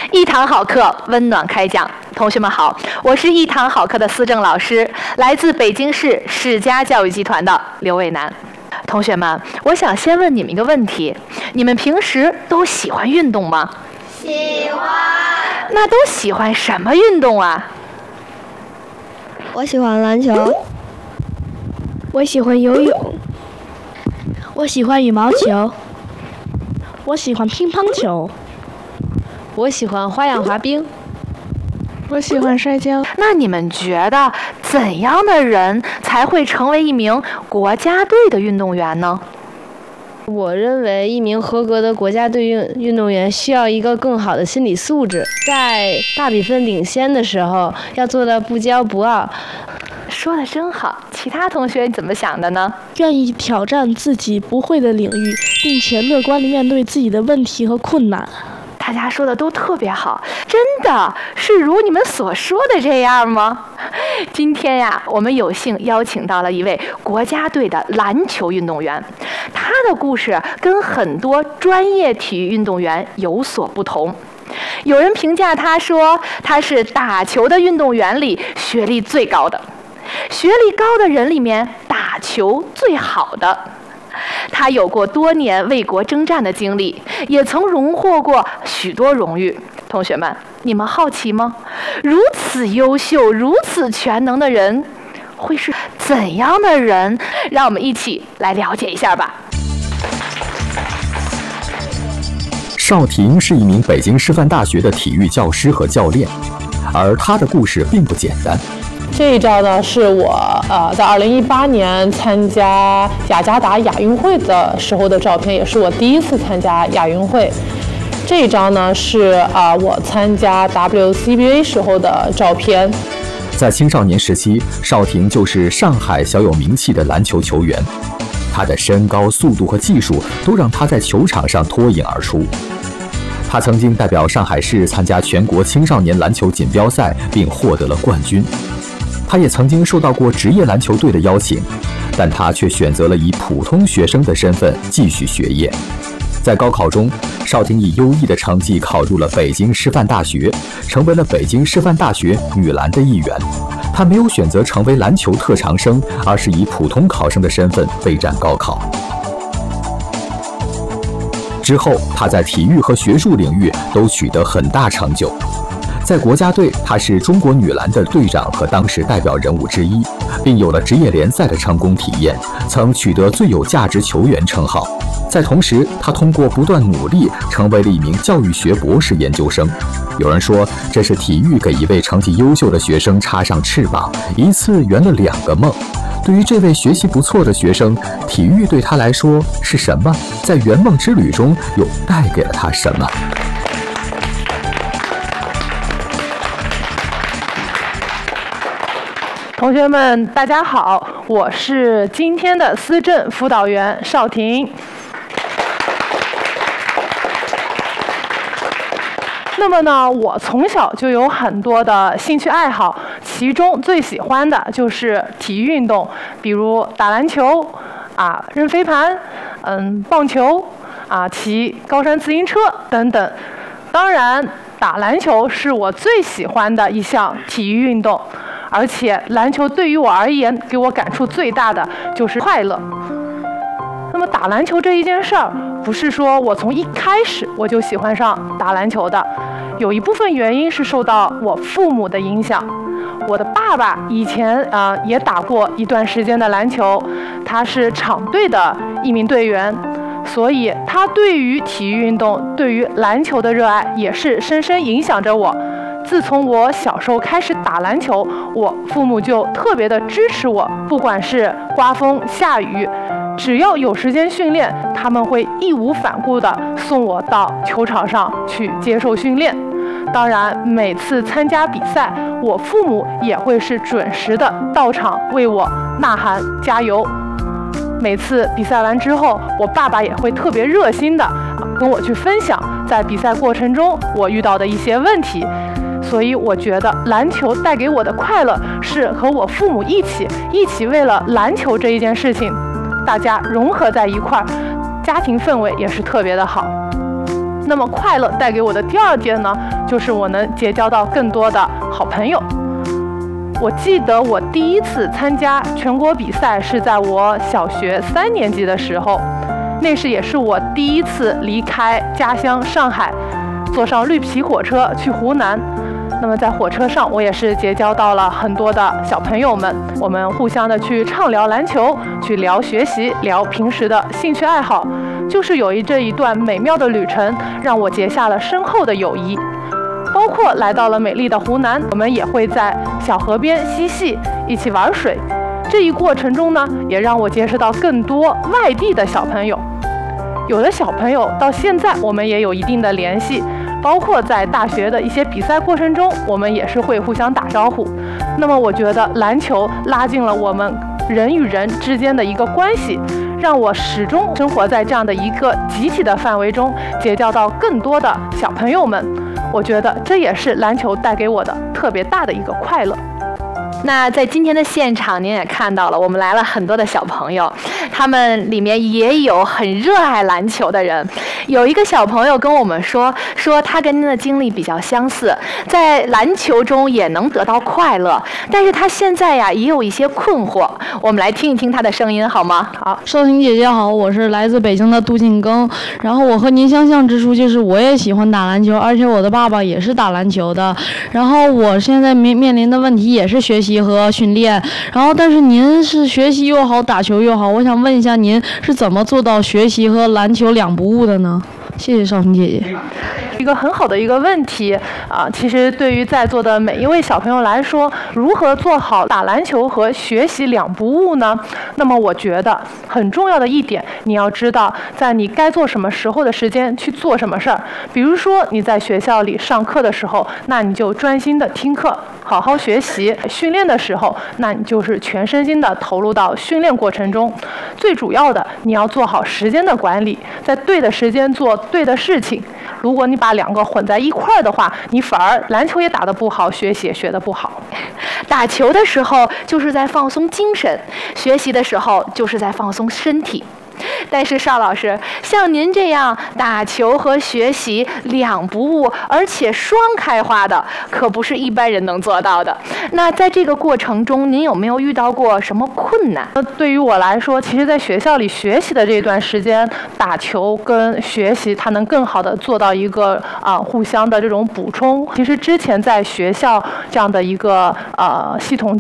一堂好课，温暖开讲。同学们好，我是一堂好课的思政老师，来自北京市世家教育集团的刘伟楠。同学们，我想先问你们一个问题：你们平时都喜欢运动吗？ 喜欢。 那都喜欢什么运动啊？ 我喜欢篮球。 我喜欢游泳。 我喜欢羽毛球。我喜欢乒乓球。 我喜欢花样滑冰。 我喜欢摔跤。 那你们觉得怎样的人才会成为一名国家队的运动员呢？ 我认为一名合格的国家队运动员需要一个更好的心理素质，在大比分领先的时候要做到不骄不傲。 说得真好，其他同学怎么想的呢？ 愿意挑战自己不会的领域，并且乐观地面对自己的问题和困难。 大家说的都特别好，真的是如你们所说的这样吗？今天呀，我们有幸邀请到了一位国家队的篮球运动员，他的故事跟很多专业体育运动员有所不同。有人评价他说，他是打球的运动员里学历最高的，学历高的人里面打球最好的。他有过多年为国征战的经历，也曾荣获过许多荣誉。同学们，你们好奇吗？如此优秀、如此全能的人，会是怎样的人？让我们一起来了解一下吧。 邵婷是一名北京师范大学的体育教师和教练，而她的故事并不简单。 这一张呢，是我在2018年参加雅加达亚运会的时候的照片，也是我第一次参加亚运会。这一张呢，是我参加 WCBA 时候的照片。 在青少年时期，邵婷就是上海小有名气的篮球球员，她的身高、速度和技术都让她在球场上脱颖而出。她曾经代表上海市参加全国青少年篮球锦标赛，并获得了冠军。他也曾经受到过职业篮球队的邀请，但他却选择了以普通学生的身份继续学业。在高考中，邵婷以优异的成绩考入了北京师范大学，成为了北京师范大学女篮的一员。她没有选择成为篮球特长生，而是以普通考生的身份备战高考。之后，她在体育和学术领域都取得很大成就。在国家队，她是中国女篮的队长和当时代表人物之一，并有了职业联赛的成功体验，曾取得最有价值球员称号。在同时，她通过不断努力，成为了一名教育学博士研究生。有人说，这是体育给一位成绩优秀的学生插上翅膀，一次圆了2个梦。对于这位学习不错的学生，体育对他来说是什么？在圆梦之旅中又带给了他什么？ 同学们，大家好，我是今天的思政辅导员邵婷。那么呢，我从小就有很多的兴趣爱好，其中最喜欢的就是体育运动，比如打篮球、扔飞盘、棒球、骑高山自行车等等。当然，打篮球是我最喜欢的一项体育运动。而且篮球对于我而言，给我感触最大的就是快乐。那么打篮球这一件事儿，不是说我从一开始我就喜欢上打篮球的，有一部分原因是受到我父母的影响。我的爸爸以前也打过一段时间的篮球，他是场队的一名队员，所以他对于体育运动、对于篮球的热爱也是深深影响着我。自从我小时候开始打篮球，我父母就特别的支持我，不管是刮风下雨，只要有时间训练，他们会义无反顾地送我到球场上去接受训练。当然，每次参加比赛，我父母也会是准时的到场为我呐喊加油。每次比赛完之后，我爸爸也会特别热心的跟我去分享在比赛过程中我遇到的一些问题。所以我觉得篮球带给我的快乐是和我父母一起为了篮球这一件事情，大家融合在一块儿，家庭氛围也是特别的好。 那么快乐带给我的第2点呢，就是我能结交到更多的好朋友。我记得我第一次参加全国比赛是在我小学3年级的时候，那时也是我第一次离开家乡上海，坐上绿皮火车去湖南。那么在火车上，我也是结交到了很多的小朋友们，我们互相的去畅聊篮球，去聊学习，聊平时的兴趣爱好，就是有这一段美妙的旅程，让我结下了深厚的友谊。包括来到了美丽的湖南，我们也会在小河边嬉戏，一起玩水。这一过程中呢，也让我结识到更多外地的小朋友。有的小朋友到现在我们也有一定的联系，包括在大学的一些比赛过程中，我们也是会互相打招呼。那么我觉得篮球拉近了我们人与人之间的一个关系，让我始终生活在这样的一个集体的范围中，结交到更多的小朋友们。我觉得这也是篮球带给我的特别大的一个快乐。 那在今天的现场，您也看到了，我们来了很多的小朋友，他们里面也有很热爱篮球的人。有一个小朋友跟我们说他跟您的经历比较相似，在篮球中也能得到快乐，但是他现在呀也有一些困惑。我们来听一听他的声音好吗？ 好，少婷姐姐好，我是来自北京的杜进庚。然后我和您相像之处就是我也喜欢打篮球，而且我的爸爸也是打篮球的。然后我现在面临的问题也是学习和训练。然后但是您是学习又好，打球又好，我想问一下您是怎么做到学习和篮球2不误的呢？谢谢少婷姐姐。 一个很好的一个问题啊，其实对于在座的每一位小朋友来说，如何做好打篮球和学习2不误呢？那么我觉得很重要的一点，你要知道在你该做什么时候的时间去做什么事儿。比如说你在学校里上课的时候，那你就专心的听课，好好学习；训练的时候，那你就是全身心的投入到训练过程中。最主要的，你要做好时间的管理，在对的时间做对的事情。如果你把2个混在一块儿的话，你反而篮球也打得不好，学习也学得不好。 打球的时候就是在放松精神，学习的时候就是在放松身体。但是邵老师，像您这样打球和学习2不误，而且双开花的，可不是一般人能做到的。那在这个过程中，您有没有遇到过什么困难？ 对于我来说，其实在学校里学习的这段时间，打球跟学习它能更好的做到一个互相的这种补充。其实之前在学校这样的一个系统